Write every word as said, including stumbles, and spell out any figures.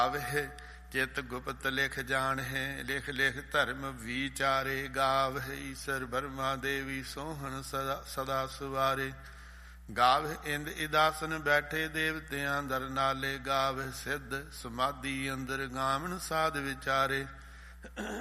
ਗਾਵਹਿ ਚਿਤ ਗੁਪਤ ਲਿਖ ਜਾਣਹਿ, ਲਿਖ ਲਿਖ ਧਰਮ ਵਿਚਾਰੇ। ਗਾਵਹਿ ਈਸਰ ਬਰਮਾ ਦੇਵੀ ਸੋਹਣ ਸਦਾ ਸਦਾ ਸੁਵਾਰੇ। ਗਾਵਹਿ ਇੰਦ ਇਦਾਸਨ ਬੈਠੇ ਦੇਵਤਿਆਂ ਦਰ ਨਾਲੇ। ਗਾਵਹਿ ਸਿੱਧ ਸਮਾਧੀ ਅੰਦਰ ਗਾਵਨ ਸਾਧ ਵਿਚਾਰੇ।